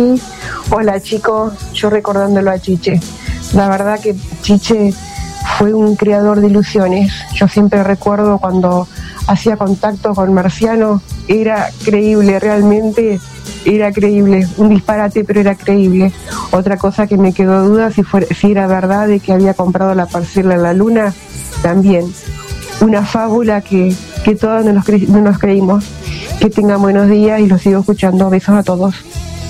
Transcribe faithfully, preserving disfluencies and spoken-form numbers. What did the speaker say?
Hola chicos, yo recordándolo a Chiche. La verdad que Chiche fue un creador de ilusiones. Yo siempre recuerdo cuando hacía contacto con Marciano, era creíble, realmente era creíble, un disparate pero era creíble. Otra cosa que me quedó duda si, fue, si era verdad de que había comprado la parcela en la luna, también una fábula que, que todos no nos, cre- no nos creímos. Que tengan buenos días y los sigo escuchando. Besos a todos.